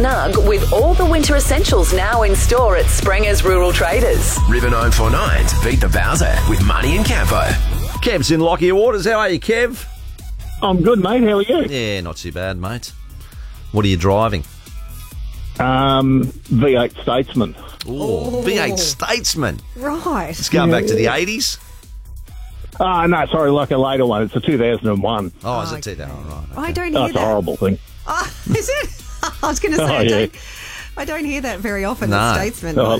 snug with all the winter essentials now in store at Sprenger's Rural Traders. River 949's Beat the Bowser with Money and Campo. Kev's in Lockyer Waters. How are you, Kev? I'm good, mate. How are you? Yeah, not too bad, mate. What are you driving? V8 Statesman. Oh, V8 Statesman. Right. It's going back to the 80s. No, sorry, like a later one. It's a 2001. Oh, is it? Oh, right. Okay. I don't Oh, hear it's a that. horrible thing. Is it? I was going to say, Oh, yeah. I don't hear that very often, No. a statesman. Oh,